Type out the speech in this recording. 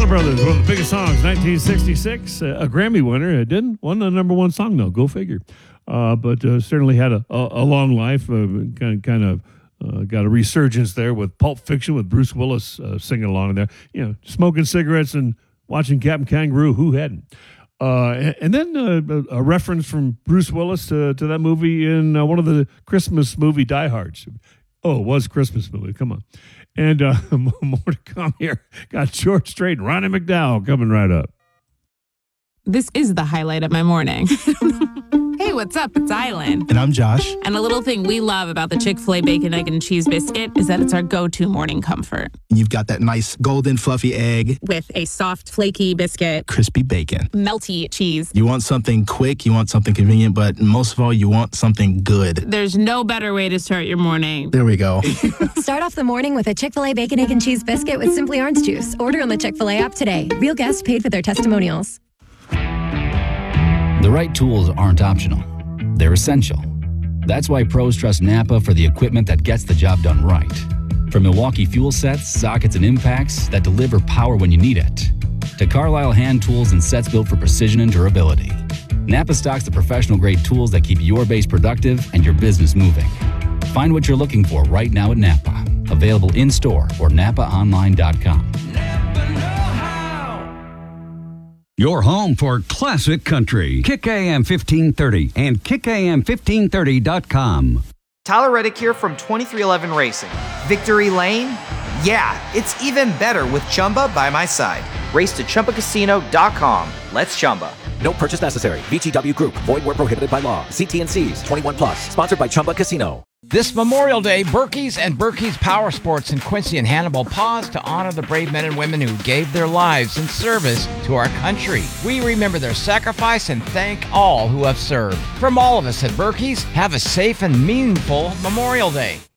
Allman Brothers, one of the biggest songs, 1966, a Grammy winner. It didn't won the number one song, though. Go figure. But certainly had a long life. Got a resurgence there with Pulp Fiction with Bruce Willis singing along there. You know, smoking cigarettes and watching Captain Kangaroo. Who hadn't? And then a reference from Bruce Willis to that movie in one of the Christmas movie Die Hards. Oh, it was a Christmas movie. Come on. And more to come here. Got George Strait and Ronnie McDowell coming right up. This is the highlight of my morning. Hey, what's up? It's Island. And I'm Josh. And a little thing we love about the Chick-fil-A Bacon, Egg, and Cheese Biscuit is that it's our go-to morning comfort. You've got that nice golden fluffy egg. With a soft, flaky biscuit. Crispy bacon. Melty cheese. You want something quick, you want something convenient, but most of all, you want something good. There's no better way to start your morning. There we go. Start off the morning with a Chick-fil-A Bacon, Egg, and Cheese Biscuit with Simply Orange Juice. Order on the Chick-fil-A app today. Real guests paid for their testimonials. The right tools aren't optional. They're essential. That's why pros trust Napa for the equipment that gets the job done right. From Milwaukee fuel sets, sockets, and impacts that deliver power when you need it, to Carlisle hand tools and sets built for precision and durability, Napa stocks the professional-grade tools that keep your base productive and your business moving. Find what you're looking for right now at Napa. Available in-store or NapaOnline.com. Your home for classic country. Kick AM 1530 and KickAM1530.com. Tyler Reddick here from 2311 Racing. Victory Lane? Yeah, it's even better with Chumba by my side. Race to ChumbaCasino.com. Let's Chumba. No purchase necessary. VGW Group. Void where prohibited by law. See T&Cs. 21 plus. Sponsored by Chumba Casino. This Memorial Day, Berkey's and Berkey's Power Sports in Quincy and Hannibal pause to honor the brave men and women who gave their lives in service to our country. We remember their sacrifice and thank all who have served. From all of us at Berkey's, have a safe and meaningful Memorial Day.